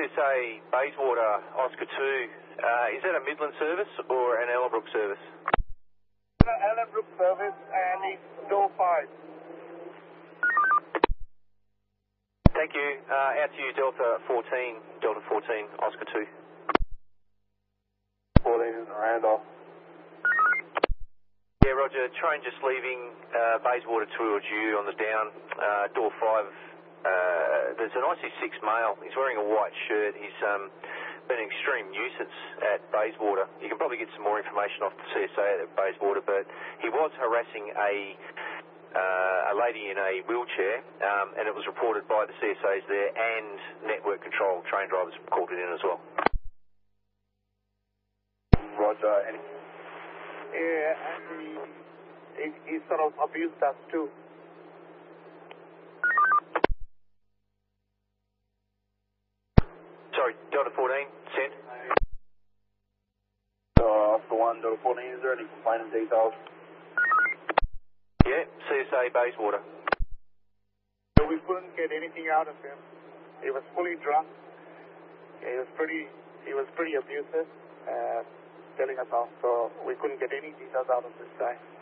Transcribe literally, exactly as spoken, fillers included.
S A Bayswater, Oscar two. Uh, is that a Midland service or an Ellenbrook service? Ellenbrook service and it's door five. Thank you. Uh, out to you, Delta fourteen, Delta fourteen, Oscar two. fourteen is Randolph. Yeah, Roger. Train just leaving uh, Bayswater towards you on the down, uh, door five. Uh, there's an I C six male. He's wearing a white shirt. He's um, been an extreme nuisance at Bayswater. You can probably get some more information off the C S A at Bayswater, but he was harassing a uh, a lady in a wheelchair, um, and it was reported by the C S As there and network control. Train drivers called it in as well. Roger. And yeah, and he, he, he sort of abused us too. Sorry, Delta fourteen, send. Uh, Oscar one, Delta fourteen, is there any complaint details? Yeah, C S A Bayswater. So we couldn't get anything out of him. He was fully drunk. He was pretty, he was pretty abusive, uh, telling us off, so we couldn't get any details out of this guy.